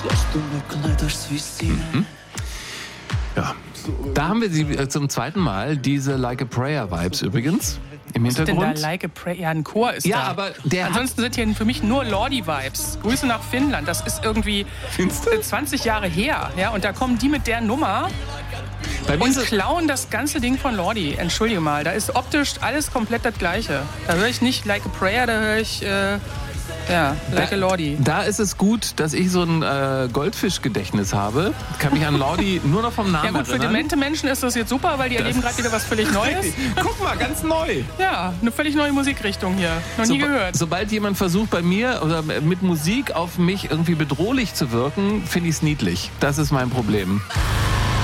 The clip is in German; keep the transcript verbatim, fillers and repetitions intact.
Mhm. Ja, da haben wir sie äh, zum zweiten Mal, diese Like a Prayer Vibes übrigens im Hintergrund. Was ist denn da Like a Prayer? Ja, ein Chor ist ja, da. aber der Ansonsten sind hier für mich nur Lordi-Vibes. Grüße nach Finnland. Das ist irgendwie Findste? zwanzig Jahre her. Ja, und da kommen die mit der Nummer Bei mir und ist es- klauen das ganze Ding von Lordi. Entschuldige mal, da ist optisch alles komplett das Gleiche. Da höre ich nicht Like a Prayer, da höre ich äh, ja, Like a Lordi. Da ist es gut, dass ich so ein äh, Goldfischgedächtnis habe. Ich kann mich an Lordi nur noch vom Namen Ja gut, für erinnern. demente Menschen ist das jetzt super, weil die erleben gerade wieder was völlig Neues. Guck mal, ganz neu. Ja, eine völlig neue Musikrichtung hier. Noch nie Soba- gehört. Sobald jemand versucht, bei mir oder mit Musik auf mich irgendwie bedrohlich zu wirken, finde ich es niedlich. Das ist mein Problem.